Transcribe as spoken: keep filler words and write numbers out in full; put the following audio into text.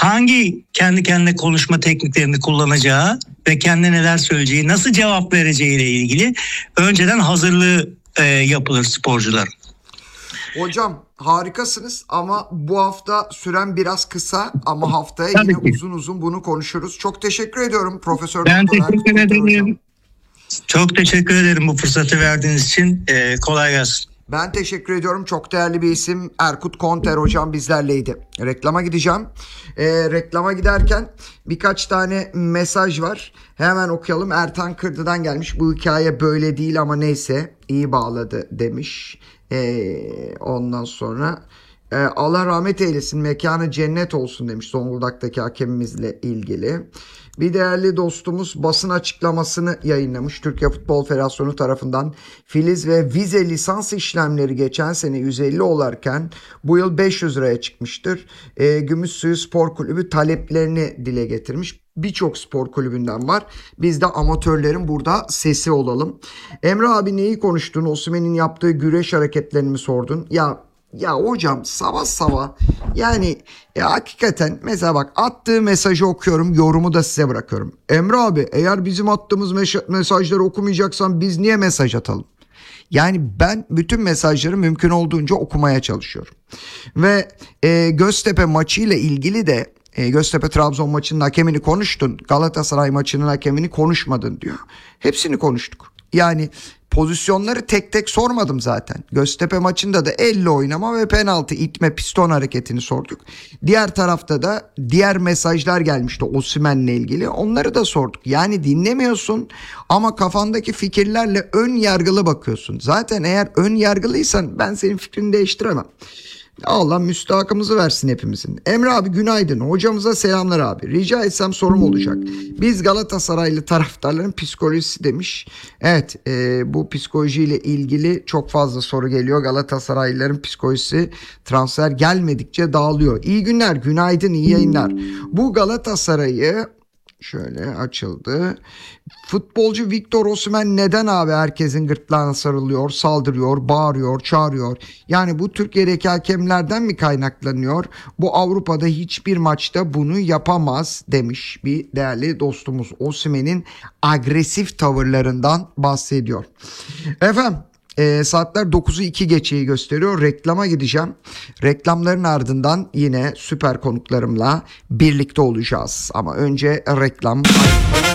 hangi kendi kendine konuşma tekniklerini kullanacağı ve kendine neler söyleyeceği, nasıl cevap vereceği ile ilgili önceden hazırlığı e, yapılır sporcuların. Hocam harikasınız ama bu hafta süren biraz kısa ama haftaya Tabii yine ki. uzun uzun bunu konuşuruz. Çok teşekkür ediyorum Profesör Ben Doktor Erkut teşekkür Kunter ederim. hocam. Çok teşekkür ederim bu fırsatı verdiğiniz için. E, kolay gelsin. Ben teşekkür ediyorum. Çok değerli bir isim Erkut Kunter hocam bizlerleydi. Reklama gideceğim. Ee, reklama giderken birkaç tane mesaj var. Hemen okuyalım. Ertan Kırdı'dan gelmiş. Bu hikaye böyle değil ama neyse iyi bağladı demiş. Ee, ondan sonra e, Allah rahmet eylesin, mekanı cennet olsun demiş Zonguldak'taki hakemimizle ilgili. Bir değerli dostumuz basın açıklamasını yayınlamış. Türkiye Futbol Federasyonu tarafından filiz ve vize lisans işlemleri geçen sene yüz elli olarken bu yıl beş yüz liraya çıkmıştır. E, Gümüşsuyu Spor Kulübü taleplerini dile getirmiş. Birçok spor kulübünden var. Biz de amatörlerin burada sesi olalım. Emre abi neyi konuştun? Osimhen'in yaptığı güreş hareketlerini mi sordun? Ya Ya hocam sabah sabah yani e, hakikaten mesela bak attığı mesajı okuyorum, yorumu da size bırakıyorum. Emre abi eğer bizim attığımız mes- mesajları okumayacaksan biz niye mesaj atalım? Yani ben bütün mesajları mümkün olduğunca okumaya çalışıyorum. Ve e, Göztepe maçıyla ilgili de e, Göztepe Trabzon maçının hakemini konuştun, Galatasaray maçının hakemini konuşmadın diyor. Hepsini konuştuk. Yani pozisyonları tek tek sormadım zaten. Göztepe maçında da elle oynama ve penaltı itme piston hareketini sorduk. Diğer tarafta da diğer mesajlar gelmişti Osimhen'le ilgili. Onları da sorduk. Yani dinlemiyorsun ama kafandaki fikirlerle ön yargılı bakıyorsun. Zaten eğer ön yargılıysan ben senin fikrini değiştiremem. Allah müstahakımızı versin hepimizin. Emre abi günaydın. Hocamıza selamlar abi. Rica etsem sorum olacak. Biz Galatasaraylı taraftarların psikolojisi demiş. Evet e, bu psikolojiyle ilgili çok fazla soru geliyor. Galatasaraylıların psikolojisi transfer gelmedikçe dağılıyor. İyi günler, günaydın, iyi yayınlar. Bu Galatasaray'ı şöyle açıldı. Futbolcu Victor Osimhen neden abi herkesin gırtlağına sarılıyor, saldırıyor, bağırıyor, çağırıyor? Yani bu Türkiye'deki hakemlerden mi kaynaklanıyor? Bu Avrupa'da hiçbir maçta bunu yapamaz demiş bir değerli dostumuz. Osimhen'in agresif tavırlarından bahsediyor. Efendim E, saatler dokuzu iki geçeyi gösteriyor. Reklama gideceğim. Reklamların ardından yine süper konuklarımla birlikte olacağız. Ama önce reklam.